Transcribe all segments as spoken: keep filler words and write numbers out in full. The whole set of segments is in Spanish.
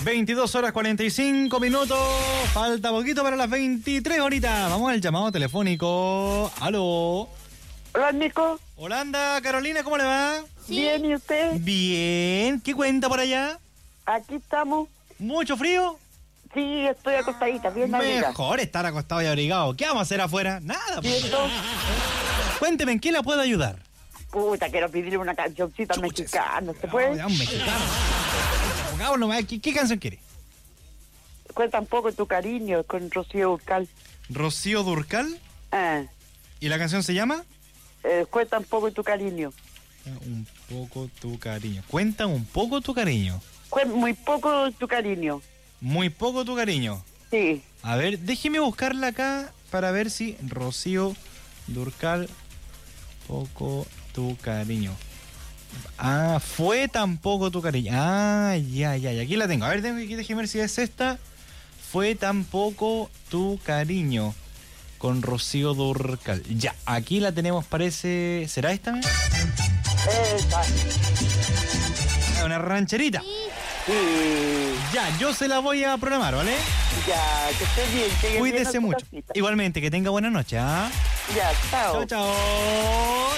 veintidós horas cuarenta y cinco minutos. Falta poquito para las veintitrés horitas. Vamos al llamado telefónico. Aló. Hola, Nico. Holanda, Carolina, ¿cómo le va? ¿Sí? Bien, ¿y usted? Bien. ¿Qué cuenta por allá? Aquí estamos. ¿Mucho frío? Sí, estoy acostadita, bien abrigada. Mejor estar acostado y abrigado. ¿Qué vamos a hacer afuera? Nada. Pues. ¿Cierto? Cuénteme, ¿en qué la puedo ayudar? Puta, quiero pedirle una cancioncita Chuches. mexicana, ¿se puede? Ah, un mexicano. Pongámoslo nomás. ¿Qué, ¿Qué canción quiere? Cuenta un poco tu cariño con Rocío Dúrcal. Rocío Dúrcal. Ah, ¿Y la canción se llama? eh, cuenta un poco tu cariño. Un poco tu cariño. Cuenta un poco tu cariño. Cuen- muy poco tu cariño. Muy poco tu cariño. Sí. A ver, déjeme buscarla acá para ver si Rocío Dúrcal, poco tu cariño. Ah, fue tan poco tu cariño. Ah, ya, ya, ya. Aquí la tengo. A ver, déjeme ver si es esta. Fue tan poco tu cariño. Con Rocío Dúrcal. Ya, aquí la tenemos, parece... ¿Será esta? Esa. Una rancherita. Sí. Ya, yo se la voy a programar, ¿vale? Ya, que esté bien. Que llegue bien a Cuídese tu mucho. casita. Igualmente, que tenga buena noche, ¿ah? Ya, Chao, chao. chao. Hola,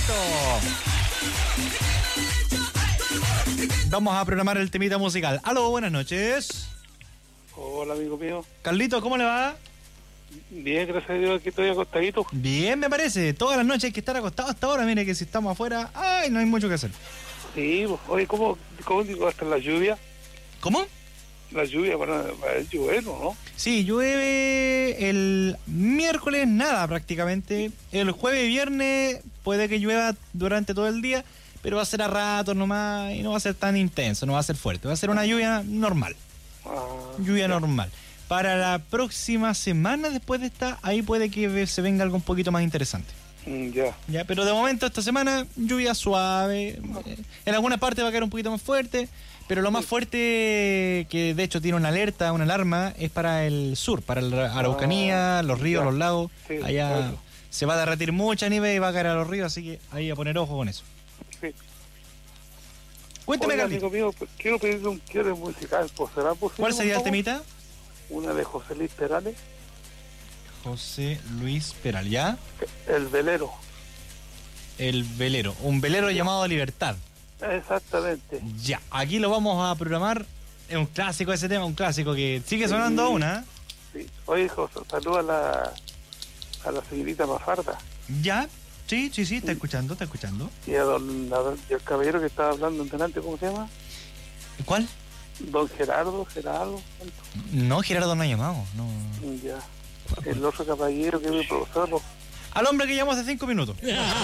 Carlito. Vamos a programar el temita musical. Aló, buenas noches. Hola, amigo mío. Carlito, ¿cómo le va? Bien, gracias a Dios, aquí estoy acostadito. Bien, me parece. Todas las noches hay que estar acostado hasta ahora. Mire que si estamos afuera, ay, no hay mucho que hacer. Sí, pues, oye, ¿cómo, cómo digo hasta la lluvia? ¿Cómo? La lluvia para, para el llover, ¿no? Sí, llueve el miércoles, nada prácticamente. El jueves y viernes puede que llueva durante todo el día, pero va a ser a ratos nomás y no va a ser tan intenso, no va a ser fuerte. Va a ser una lluvia normal. Ah, Lluvia normal. Para la próxima semana, después de esta, ahí puede que se venga algo un poquito más interesante. mm, ya. Ya, pero de momento esta semana, lluvia suave. eh, En algunas partes va a caer un poquito más fuerte, pero lo más fuerte, que de hecho tiene una alerta, una alarma, es para el sur, para la Araucanía, Ah, los ríos, ya. los lagos. Sí, Allá claro. se va a derretir mucha nieve y va a caer a los ríos, así que ahí a poner ojo con eso. Sí. Cuénteme, Oiga, Carlito, amigo mío, pues, quiero pedirle un quiere musical, pues, ¿será posible? ¿cuál sería el por favor? temita? Una de José Luis Perales, José Luis Peral, ¿ya? El Velero. El velero, un velero llamado Libertad. Exactamente. Ya, aquí lo vamos a programar. Es un clásico ese tema, un clásico que sigue sonando aún, ¿eh? Sí. Oye, José, saluda a la, a la señorita Mafarda ¿Ya? Sí, sí, sí, está escuchando, está escuchando. y a don, a don- y al caballero que estaba hablando delante, ¿cómo se llama? ¿Cuál? Don Gerardo, Gerardo. No, Gerardo no ha llamado, no. Ya. El otro caballero que es mi profesor, don Al hombre que llamó hace cinco minutos.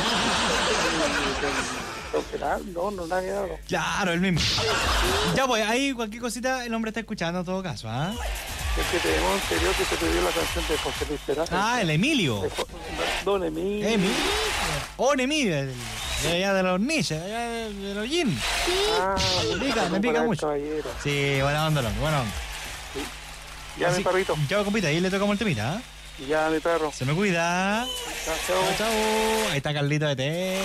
Gerardo, no, no nada que ver. Claro, el mismo. Ya pues, ahí cualquier cosita el hombre está escuchando en todo caso, ¿ah? Es que tenemos un anterior que se pidió la canción de José Luis Perales. Ah, el Emilio. De Jo- Don Emilio. Emilio. Oh, Emilio, el- de allá de los niches, allá de, de los jeans. Ah, Me pica, me para pica el mucho. caballero. Sí, buena onda, loco, buena onda. Ya, Así- mi perrito. Ya, compita, ahí le tocamos el temita, ¿ah? Ya, mi perro. Se me cuida. Chao, Chao, chao. chao. Ahí está Carlito de T.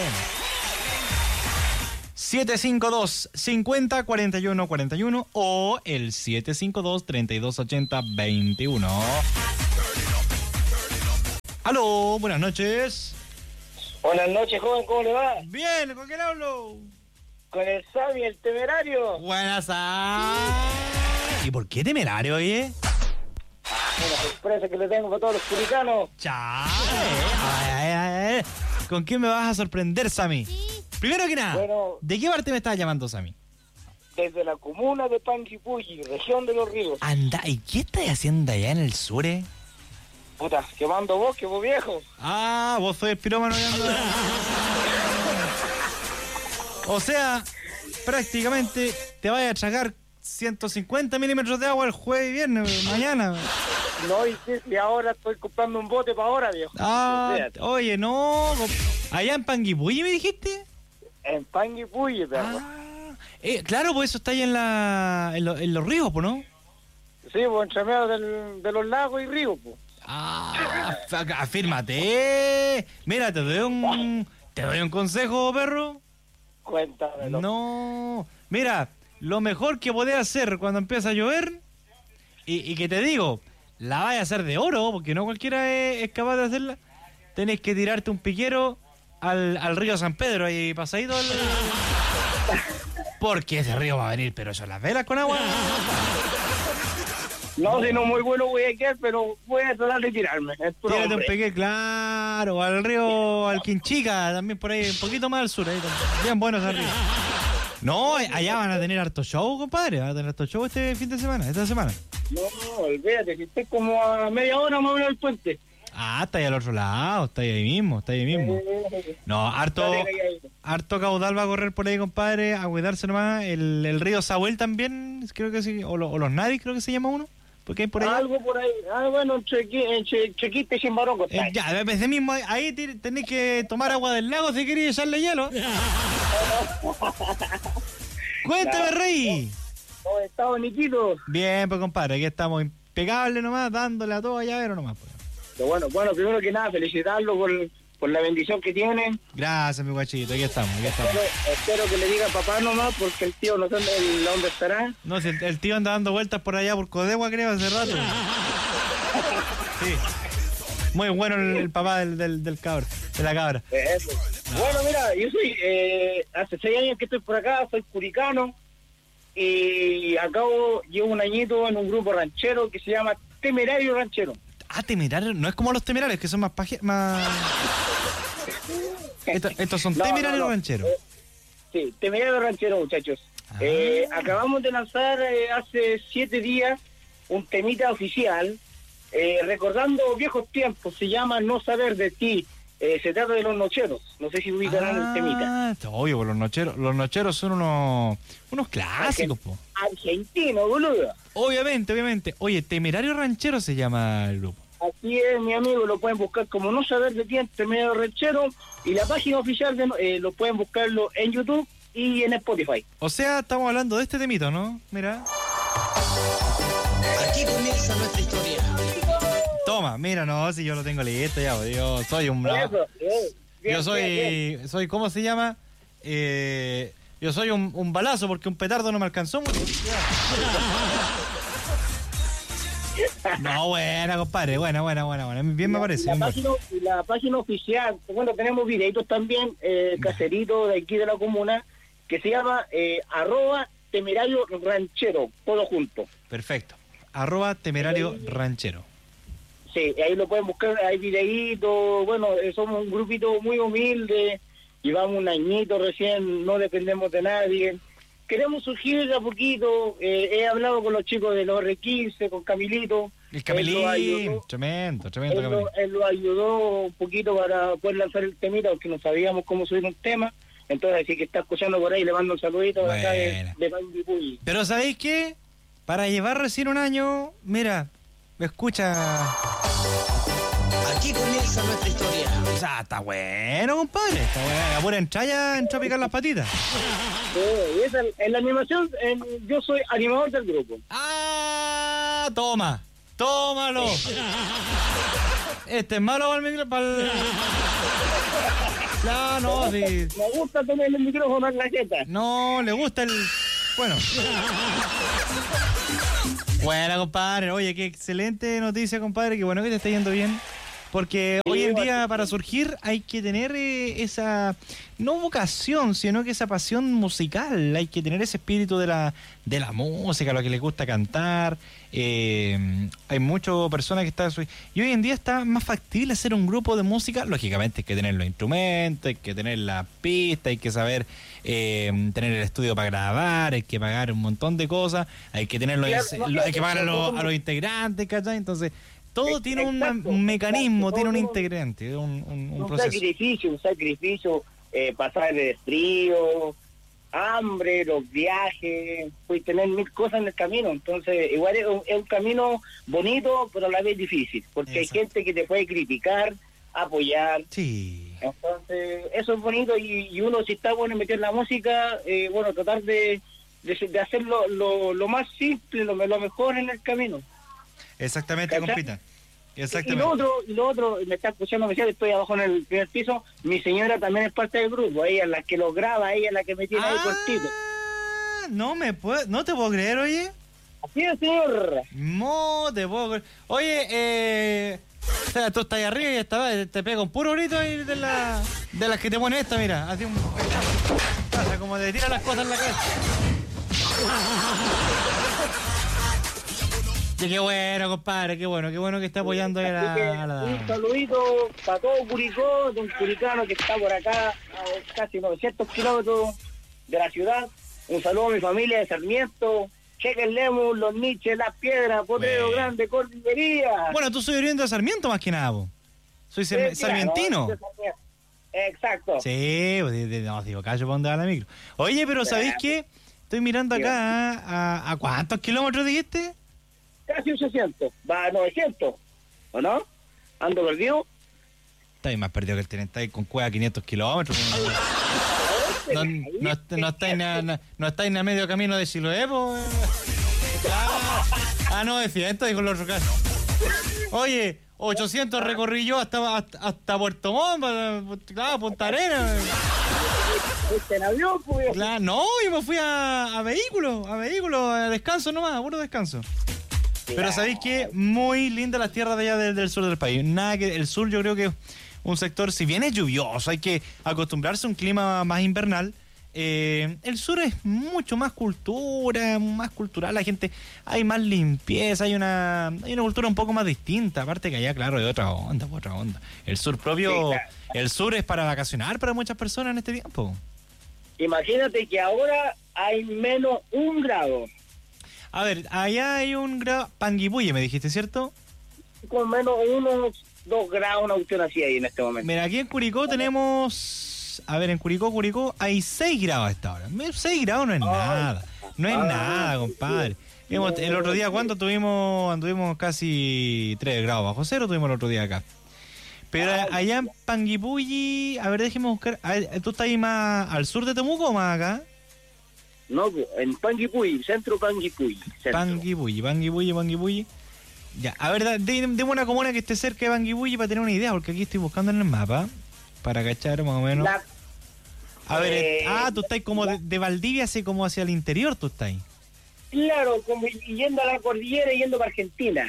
siete cinco dos, cincuenta, cuarenta y uno, cuarenta y uno o el siete cinco dos, treinta y dos, ochenta, veintiuno. Aló, buenas noches. Buenas noches, joven, ¿cómo le va? Bien, ¿con quién hablo? Con el Sammy, el temerario. Buenas. ah. ¿Y por qué temerario, oye? Una sorpresa que le tengo para todos los puritanos. Chao. Ay, ay, ay, ay. ¿Con quién me vas a sorprender, Sammy? Primero que nada, Bueno. ¿de qué parte me estás llamando, Sammy? Desde la comuna de Panguipulli, región de Los Ríos. Anda, ¿y qué estás haciendo allá en el sur, eh? Puta, quemando bosque, vos viejo. Ah, vos sois el pirómano. y ando- O sea, prácticamente te vaya a tragar ciento cincuenta milímetros de agua el jueves y viernes, mañana. No, y, sí, y ahora estoy comprando un bote para ahora, viejo. Ah, Fíjate, oye, no. Allá en Panguipulli, ¿me dijiste? En Panguipulli, perro. Ah, eh, claro, pues eso está ahí en, la, en, lo- en los ríos, pues, ¿no? Sí, pues entre medio del, de los lagos y ríos, pues. Ah, af- afírmate. Mira, te doy un, te doy un consejo, perro. Cuéntamelo. No, mira, lo mejor que podés hacer cuando empieza a llover, y, y que te digo, la vaya a hacer de oro, porque no cualquiera es, es capaz de hacerla, tenés que tirarte un piquero al, al río San Pedro, ahí pasadito el... Porque ese río va a venir, pero son las velas con agua. No, si no muy bueno voy a quedar, pero voy a tratar de tirarme. Es puro Tírate un hombre. piqué, claro, al río Alquinchica, también por ahí, un poquito más al sur, ahí, bien buenos arriba. No, allá van a tener harto show, compadre, van a tener harto show este fin de semana, esta semana. No, olvídate, si estoy como a media hora más o menos del puente. Ah, está ahí al otro lado, está ahí mismo, está ahí mismo. No, harto, Dale, calladito. harto caudal va a correr por ahí, compadre, a cuidarse nomás. El, el río Sahuel también, creo que sí, o, lo- o los Nadis, creo que se llama uno, porque hay por ahí. Algo por ahí. Ah, bueno, en Chequi- en Che- Chequite y Chimbarongo está. Eh, ya, ese mismo, ahí- ahí ti- tenés que tomar agua del lago si querés echarle hielo. Cuéntame, Rey. ¿Cómo está, Niquito? Bien, pues, compadre, aquí estamos impecables nomás, dándole a todo a llavero nomás. Pues. Pero bueno, bueno, primero que nada, felicitarlo por, por la bendición que tienen. Gracias, mi guachito, aquí estamos, aquí estamos. Espero, espero que le diga papá nomás, porque el tío no sé dónde, dónde estará. No, si el, el tío anda dando vueltas por allá por Codegua, creo, hace rato. Sí. Muy bueno el, el papá del, del, del cabro, de la cabra. Eso. Bueno, mira, yo soy, eh, hace seis años que estoy por acá, soy curicano, y acabo, llevo un añito en un grupo ranchero que se llama Temerario Ranchero. Ah, temerarios, no es como los temerarios, que son más paje... más... Estos, estos son No, temerarios no, no. rancheros. Eh, sí, Temerario Ranchero, muchachos. Ah. Eh, acabamos de lanzar eh, hace siete días un temita oficial, eh, recordando viejos tiempos, se llama No Saber de Ti. Eh, se trata de los nocheros, no sé si ubicarán el temita. Ah, obvio, pues los nocheros, los nocheros son unos unos clásicos, po. Argentino, boludo. Obviamente, obviamente. Oye, Temerario Ranchero se llama el grupo. Así es, mi amigo, lo pueden buscar como No Saber de Ti en Temerario Ranchero, y la página oficial de, eh, lo pueden buscarlo en YouTube y en Spotify. O sea, estamos hablando de este temito, ¿no? Mira. Aquí comienza nuestra historia. Toma, mira, no, si yo lo tengo listo ya, pues, yo soy un... bra- Eso, eh, bien, Yo soy, bien, bien. soy, ¿cómo se llama? Eh, yo soy un, un balazo porque un petardo no me alcanzó mucho. No, buena, compadre, buena, buena, buena, buena. Bien me parece. La bien me página, la página oficial, bueno, tenemos videitos también, eh, caseritos de aquí de la comuna, que se llama eh, arroba temerario ranchero, todo junto. Perfecto. Arroba temerario ranchero. Sí, ahí lo pueden buscar, hay videitos, bueno, eh, somos un grupito muy humilde, llevamos un añito recién, no dependemos de nadie. Queremos surgir de a poquito, eh, he hablado con los chicos de los R quince, con Camilito. El Él Camelín, lo ayudó. tremendo, tremendo Él Camelín. lo, él lo ayudó un poquito para poder lanzar el temita, porque no sabíamos cómo subir un tema. Entonces, así que está escuchando por ahí, le mando un saludito de acá de, Buena. de Panguipulli. Pero ¿sabéis qué? Para llevar recién un año, mira, me escucha... Aquí comienza nuestra historia. O sea, está bueno, compadre. Está bueno. La pura entrada entró a picar las patitas. Eh, y esa, en la animación, en- yo soy animador del grupo. ¡Ah! Toma, tómalo. Este es malo para el micro, para el... No, no, sí. Me gusta tener el micrófono en la jeta. No, le gusta el... Bueno. Buena, compadre. Oye, qué excelente noticia, compadre. Qué bueno que te está yendo bien. Porque Sí, hoy en día bueno. para surgir hay que tener eh, esa, no vocación, sino que esa pasión musical. Hay que tener ese espíritu de la, de la música, lo que les gusta cantar. Eh, hay muchas personas que están... Y hoy en día está más factible hacer un grupo de música. Lógicamente hay que tener los instrumentos, hay que tener la pista, hay que saber eh, tener el estudio para grabar, hay que pagar un montón de cosas, hay que tener los, Claro, no, hay que pagar a los, no, a los integrantes, ¿cachai? Entonces... Todo Ex- tiene un, exacto, un mecanismo, exacto, tiene un todo- integrante, un, un, un Un proceso. sacrificio, un sacrificio, eh, pasar de frío, hambre, los viajes, pues tener mil cosas en el camino. Entonces, igual es un, es un camino bonito, pero a la vez difícil, porque Exacto. hay gente que te puede criticar, apoyar. Sí. Entonces, eso es bonito y, y uno si está bueno en meter la música, eh, bueno, tratar de, de, de hacerlo lo, lo más simple, lo, lo mejor en el camino. Exactamente, ¿Cachai? compita. Y lo Exactamente. otro, y lo otro, me está escuchando, me decía, estoy abajo en el primer piso, mi señora también es parte del grupo, ella es la que lo graba, ella es la que me tiene ahí cortito. no me puedo, no te puedo creer, oye. Así es, señor. No te puedo creer. Oye, eh... o sea, tú estás ahí arriba y esta vez te pega un puro grito ahí de, la, de las que te pone esta, mira. Así un... O sea, como te tira las cosas en la cabeza. Sí, qué bueno, compadre, qué bueno, qué bueno que está apoyando a la, a la... Un saludito para todo Curicó, de un curicano que está por acá, a casi novecientos kilómetros de la ciudad. Un saludo a mi familia de Sarmiento, Chequen Lemus, Los Niches, Las Piedras, Potrero Bueno. Grande, Cordillería. Bueno, tú soy oriundo de Sarmiento más que nada, po. Soy Sí, sar- mira, sarmientino. no, exacto. Sí, pues, de- de- no, digo, callo para dónde va la micro. Oye, pero ¿sabéis qué? Estoy mirando acá, a, a cuántos kilómetros dijiste? Casi ochocientos, va a novecientos, ¿o no? Ando perdido. Estáis más perdido que el tren, estáis con cueva a quinientos kilómetros. No, no, no, no estáis ni a, no, no estáis ni a medio camino de Siloé, pues. Ah, ah, novecientos, dijo el otro caso. Oye, ochocientos recorrí yo hasta, hasta, hasta Puerto Montt, claro, Punta Arenas. Este en avión, pues. Claro, no, yo me fui a, a vehículo, a vehículo, a descanso nomás, a puro descanso. Pero ¿sabéis qué? Muy linda las tierras de allá del, del sur del país. Nada que el sur yo creo que es un sector, si bien es lluvioso, hay que acostumbrarse a un clima más invernal. Eh, el sur es mucho más cultura, más cultural, la gente, hay más limpieza, hay una hay una cultura un poco más distinta, aparte que allá, claro, hay otra onda, otra onda. El sur propio, Sí, claro. el sur es para vacacionar para muchas personas en este tiempo. Imagínate que ahora hay menos un grado. A ver, allá hay un grado, Panguipulli me dijiste, ¿cierto? Con menos unos dos grados, una cuestión así ahí en este momento. Mira, aquí en Curicó tenemos... A ver, en Curicó, Curicó, hay seis grados a esta hora. seis grados no es nada. No es Ah, nada, compadre. Hemos- el otro día, ¿cuánto tuvimos? Tuvimos casi tres grados bajo cero, tuvimos el otro día acá. Pero allá en Panguipulli, a ver, déjeme buscar... a ver, ¿tú estás ahí más al sur de Temuco o más acá? No, en Panguipulli, centro Panguipulli. centro. Panguipulli, Panguipulli, Panguipulli. Ya, a ver, da- dí- dime una comuna que esté cerca de Panguipulli para tener una idea, porque aquí estoy buscando en el mapa, para cachar más o menos. La- A ver, eh, eh, ah, tú estás como de, de Valdivia, así como hacia el interior, tú estás ahí. Claro, como yendo a la cordillera y yendo para Argentina.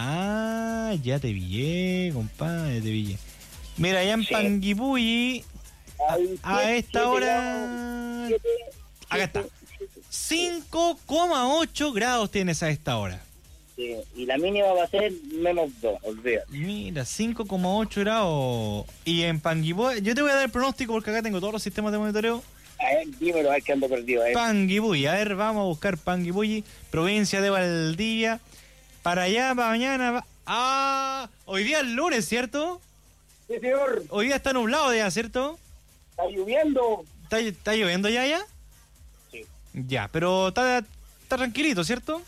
Ah, ya te pillé, compadre, ya te pillé. Mira, allá en Sí. Panguipulli, Hay a siete- esta siete hora... grados, siete- Acá está. siete- cinco coma ocho grados tienes a esta hora. sí, y la mínima va a ser menos dos, olvídate. Mira, cinco coma ocho grados. Y en Panguipulli, yo te voy a dar el pronóstico porque acá tengo todos los sistemas de monitoreo. A ver, dímelo, a ver que ando perdido. A ver. Panguipulli, a ver, vamos a buscar Panguipulli, provincia de Valdivia. Para allá, para mañana. va- Ah, hoy día es lunes, ¿cierto? Sí, señor, Hoy día está nublado ya, ¿cierto? está lloviendo. ¿Está, está lloviendo ya, ya? Sí. Ya, pero está, está tranquilito, ¿cierto?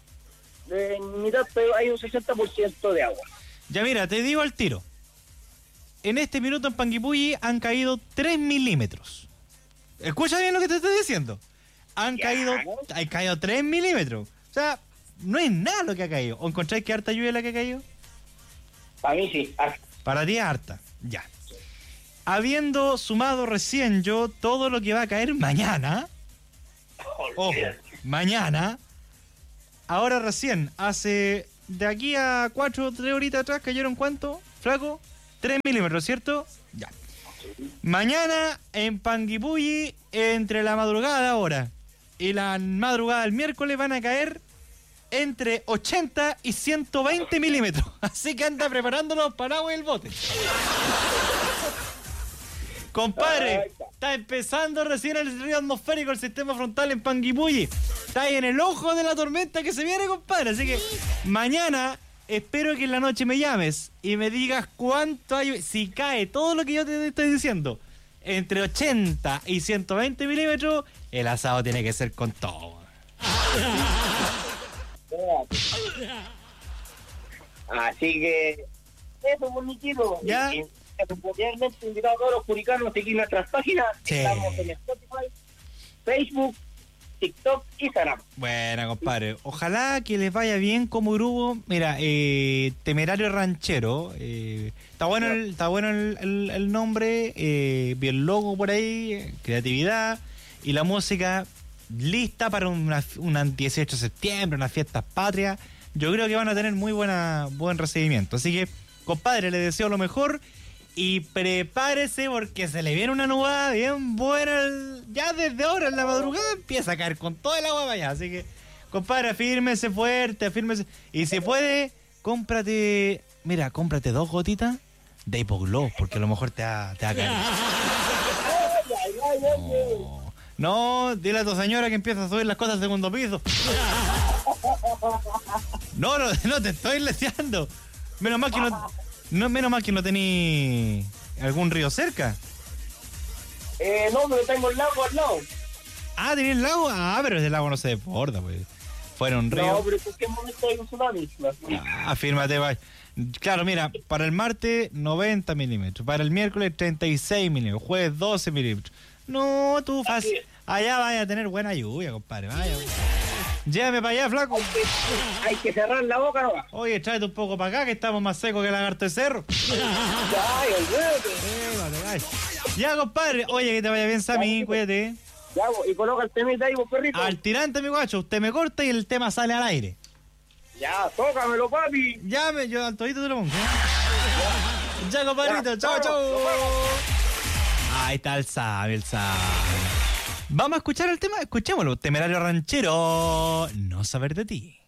En mitad, pero hay un sesenta por ciento de agua. Ya mira, te digo al tiro. En este minuto en Panguipulli han caído tres milímetros. Escucha bien lo que te estoy diciendo. Han Ya. caído han caído tres milímetros. O sea, no es nada lo que ha caído. ¿O encontráis que harta lluvia la que ha caído? Para mí sí. Ah, Para ti es harta. Ya. Habiendo sumado recién yo todo lo que va a caer mañana. Ojo, mañana. Ahora recién, hace de aquí a cuatro o tres horitas atrás, ¿cayeron cuánto, flaco? Tres milímetros, ¿cierto? Ya. Mañana en Panguipulli, entre la madrugada de ahora y la madrugada del miércoles, van a caer entre ochenta y ciento veinte milímetros. Así que anda preparando los paraguas y el bote. Compadre, está empezando recién el río atmosférico, el sistema frontal en Panguipulli. Está ahí en el ojo de la tormenta que se viene, compadre. Así que mañana espero que en la noche me llames y me digas cuánto hay. Si cae todo lo que yo te estoy diciendo, entre ochenta y ciento veinte milímetros, el asado tiene que ser con todo. Así que, eso, bonitito. Ya. Y, y, cordialmente invitado a todos los curicanos a seguir nuestras páginas. Sí. Estamos en Spotify, Facebook, TikTok, Instagram. Buena, compadre. Ojalá que les vaya bien como grupo. Mira, eh, Temerario Ranchero. eh, está bueno el, está bueno el, el- el nombre. Eh, bien logo por ahí. eh, creatividad. Y la música lista para una, una dieciocho de septiembre, una fiesta patria. Yo creo que van a tener muy buena buen recibimiento. Así que, compadre, le deseo lo mejor y prepárese porque se le viene una nubada bien buena. El, ya desde ahora en la madrugada empieza a caer con todo el agua para allá. Así que, compadre, afírmese fuerte, afírmese. Y si puede, cómprate, mira, cómprate dos gotitas de Hipoglow, porque a lo mejor te va, te va a caer. No. No, dile a tu señora que empieza a subir las cosas al segundo piso. No, no, no te estoy leseando. Menos mal que no, no menos mal que no tení algún río cerca. Eh, no, pero tengo el lago al lado. Ah, ¿tenés el lago? Ah, pero ese lago no se desborda, pues. Fuera un río. No, pero ¿en qué momento hay un tsunami? Ah, fírmate, va. Claro, mira, para el martes noventa milímetros, para el miércoles treinta y seis milímetros, jueves doce milímetros. No, tú fácil. Allá vaya a tener buena lluvia, compadre. Vaya. Llévame para allá, flaco. Hay que, hay que cerrar la boca, ¿no? Oye, tráete un poco para acá, que estamos más secos que el lagarto de cerro. Ay, olvídate. Eh, vale, vale. Ya, compadre. Oye, que te vaya bien, Sammy. Cuídate. Ya, y coloca el temita ahí, vos, perrito. Al tirante, mi guacho. Usted me corta y el tema sale al aire. Ya, tócamelo, papi. Ya, me, yo al todito te lo pongo. ¿Eh? Ya, compadrito. Chao, chao. Ahí está el Sammy, el Sammy. Vamos a escuchar el tema. Escuchémoslo. Temerario ranchero. No saber de ti.